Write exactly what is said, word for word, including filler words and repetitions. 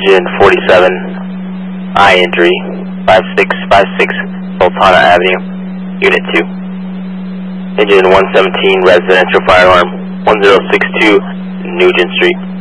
Engine forty-seven, eye injury, five six five six Sultana Avenue, Unit two. Engine one seventeen, residential fire alarm, one zero six two Nugent Street.